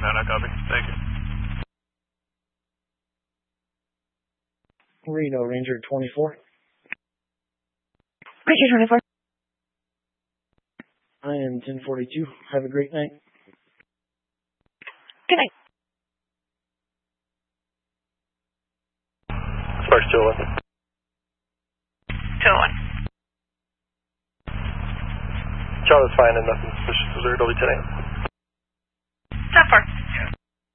Mount, I copy. Thank you. Reno, Ranger 24. Ranger 24. I am 1042. Have a great night. Good night. Sparks 201. 201. Charlie's fine and nothing suspicious observed. I'll be 10-8.